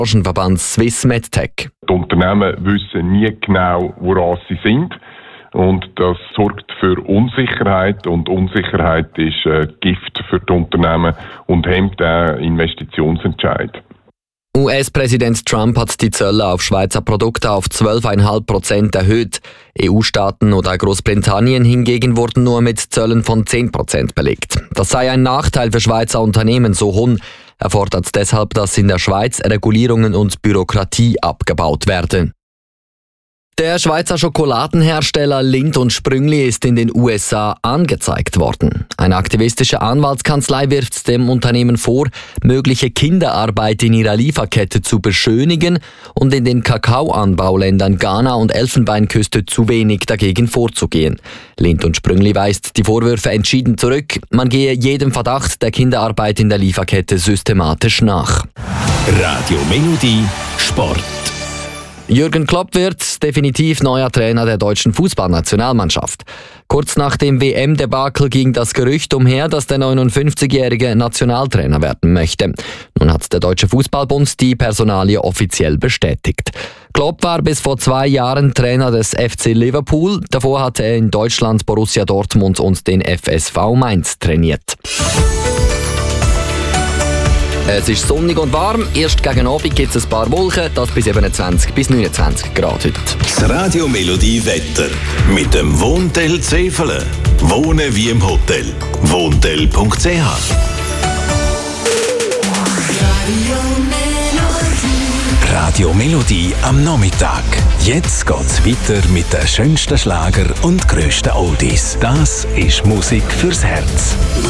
Branchenverband Swiss Medtech. Die Unternehmen wissen nie genau, woran sie sind. Und das sorgt für Unsicherheit. Und Unsicherheit ist Gift für die Unternehmen und hemmt den Investitionsentscheid. US-Präsident Trump hat die Zölle auf Schweizer Produkte auf 12,5% erhöht. EU-Staaten oder Großbritannien hingegen wurden nur mit Zöllen von 10% belegt. Das sei ein Nachteil für Schweizer Unternehmen, so Hun. Er fordert deshalb, dass in der Schweiz Regulierungen und Bürokratie abgebaut werden. Der Schweizer Schokoladenhersteller Lindt & Sprüngli ist in den USA angezeigt worden. Eine aktivistische Anwaltskanzlei wirft dem Unternehmen vor, mögliche Kinderarbeit in ihrer Lieferkette zu beschönigen und in den Kakaoanbauländern Ghana und Elfenbeinküste zu wenig dagegen vorzugehen. Lindt & Sprüngli weist die Vorwürfe entschieden zurück. Man gehe jedem Verdacht der Kinderarbeit in der Lieferkette systematisch nach. Radio Melodie Sport. Jürgen Klopp wird definitiv neuer Trainer der deutschen Fußballnationalmannschaft. Kurz nach dem WM-Debakel ging das Gerücht umher, dass der 59-jährige Nationaltrainer werden möchte. Nun hat der Deutsche Fußballbund die Personalie offiziell bestätigt. Klopp war bis vor 2 Jahren Trainer des FC Liverpool. Davor hatte er in Deutschland Borussia Dortmund und den FSV Mainz trainiert. Es ist sonnig und warm. Erst gegen Abend gibt es ein paar Wolken, das bis 27 bis 29 Grad heute. Das Radio Melodie Wetter mit dem Wohntel Zefele. Wohnen wie im Hotel. Wohntel.ch. Radio Melodie am Nachmittag. Jetzt geht's weiter mit den schönsten Schlager und grössten Oldies. Das ist Musik fürs Herz.